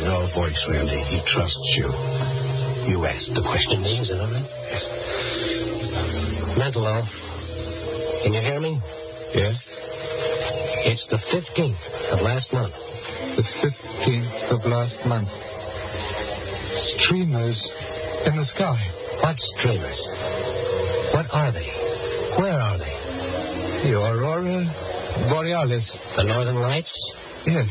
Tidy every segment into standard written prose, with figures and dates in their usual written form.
No voice, Randy. He trusts you. You asked the question. Me, is it all right? Yes. Mantelo, can you hear me? Yes. It's the 15th of last month. The 15th of last month. Streamers in the sky. What streamers? What are they? Where are they? The Aurora Borealis. The Northern Lights? Yes.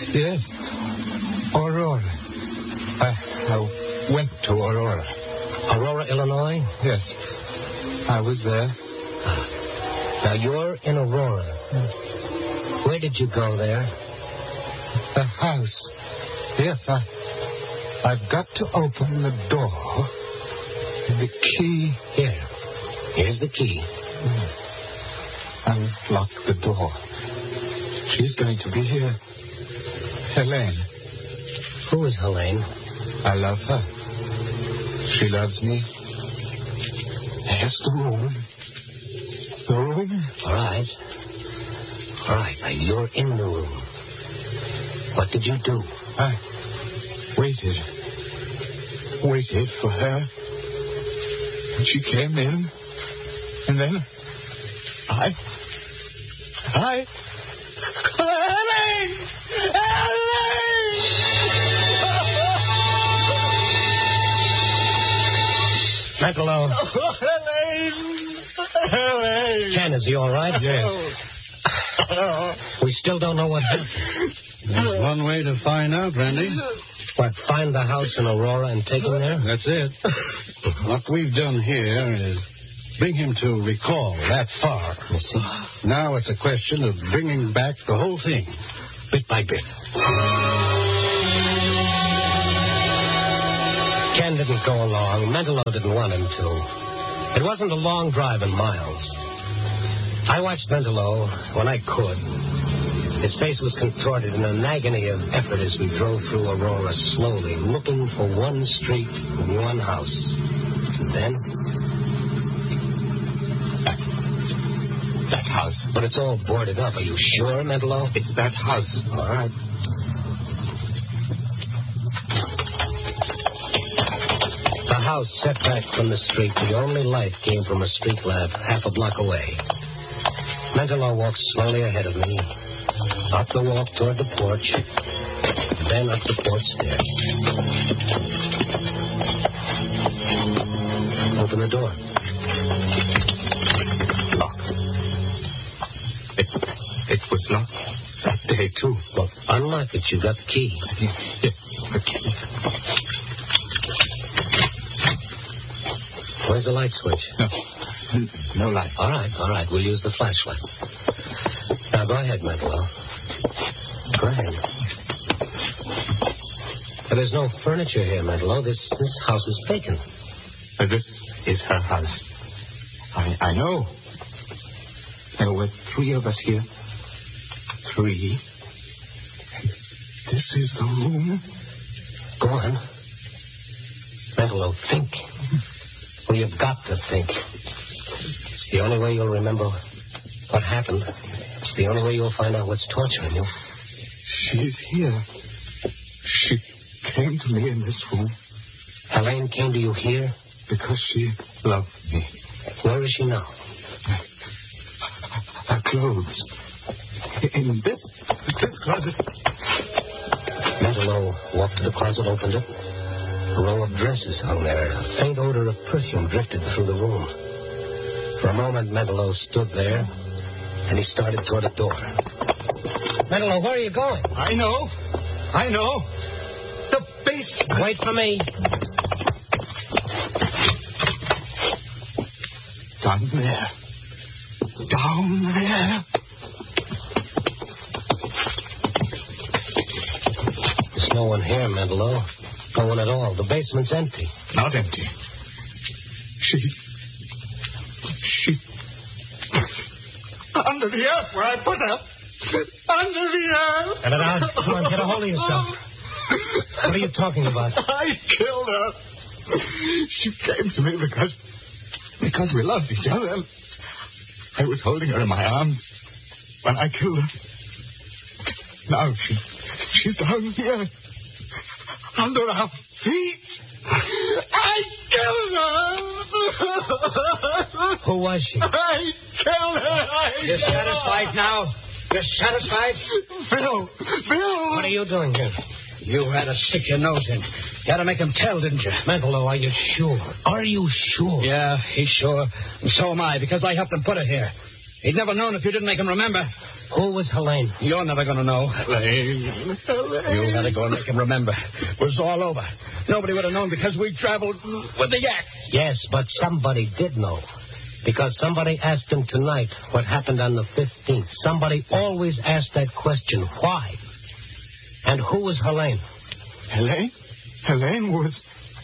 Aurora. I went to Aurora. Aurora, Illinois? Yes. I was there. Now, you're in Aurora. Where did you go there? The house. Yes, I've got to open the door. The key. Here's the key. Unlock the door. She's going to be here. Helene. Who is Helene? I love her. She loves me. There's the room. The room? All right. Now, you're in the room. What did you do? I waited for her. And she came in. And then Helene! Mantelo. Helene! Ken, is he all right? Yes. We still don't know what happened. There's one way to find out, Randy. What, find the house in Aurora and take him there? That's it. What we've done here is bring him to recall that far. You see? Now it's a question of bringing back the whole thing, Bit by bit. Ken didn't go along. Mantelo didn't want him to. It wasn't a long drive in miles. I watched Mantelo when I could. His face was contorted in an agony of effort as we drove through Aurora slowly, looking for one street, one house. And then... That house. But it's all boarded up. Are you sure, Mantelo? It's that house. All right. The house set back from the street. The only light came from a street lamp half a block away. Mantelo walked slowly ahead of me, up the walk toward the porch, then up the porch stairs. Open the door. Locked. It was locked that day, too. Well, unlock it. You got the key. Yes, the key. Where's the light switch? No light. All right. We'll use the flashlight. Now, go ahead, Mantelo. Go ahead. There's no furniture here, Mantelo. This house is vacant. This is her house. I know. There were 3 of us here. 3. This is the room. Go on. Mantelo, think. Well, you've got to think. It's the only way you'll remember what happened. It's the only way you'll find out what's torturing you. She's here. She came to me in this room. Helene came to you here? Because she loved me. Where is she now? Her clothes. In this closet. Mantelo walked to the closet, opened it. A row of dresses hung there. A faint odor of perfume drifted through the room. For a moment, Mantelo stood there, and he started toward a door. Mantelo, where are you going? I know. The basement. Wait for me. Down there. There's no one here, Mantelo. No one at all. The basement's empty. Not empty. She... Under the earth where I put her. Under the earth. Get it out. Come on, get a hold of yourself. What are you talking about? I killed her. She came to me because we loved each other. I was holding her in my arms when I killed her. Now she's down here. under our feet. I killed her. Who was she? I killed her. You're satisfied now? You're satisfied? Phil. What are you doing here? You had to stick your nose in. You had to make him tell, didn't you? Mentalo, are you sure? Are you sure? Yeah, he's sure. And so am I, because I helped him put her here. He'd never known if you didn't make him remember. Who was Helene? You're never going to know. Helene. You had to go and make him remember. It was all over. Nobody would have known because we traveled with the yak. Yes, but somebody did know. Because somebody asked him tonight what happened on the 15th. Somebody always asked that question. Why? And who was Helene? Helene was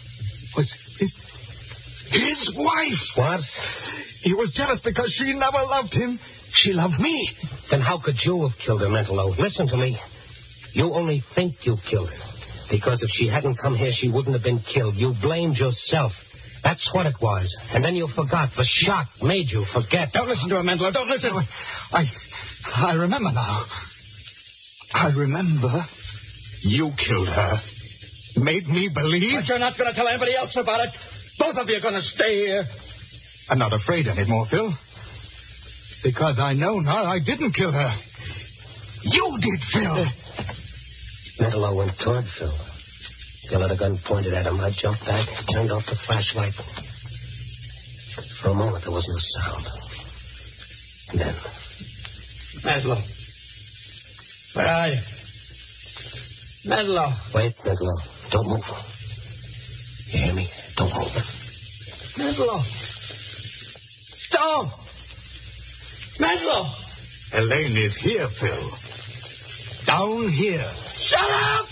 his wife. What? He was jealous because she never loved him. She loved me. Then how could you have killed her, Mentalo? Listen to me. You only think you killed her. Because if she hadn't come here, she wouldn't have been killed. You blamed yourself. That's what it was. And then you forgot. The shock made you forget. Don't listen to him, Mentalo. Don't listen. I remember now. I remember you killed her. Made me believe. But you're not going to tell anybody else about it. Both of you are going to stay here. I'm not afraid anymore, Phil. Because I know now I didn't kill her. You did, Phil. Mentalo went toward Phil. Phil had a gun pointed at him. I jumped back, turned off the flashlight. For a moment, there wasn't a sound. And then... Mentalo. Where are you? Mentalo. Wait, Mentalo. Don't move. You hear me? Don't move. Mentalo. Stop. Mentalo. Helene is here, Phil. Down here. Shut up!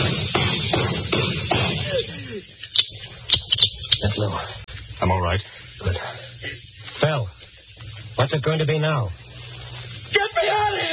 Mentalo. I'm all right. Good. Phil, what's it going to be now? Get me out of here!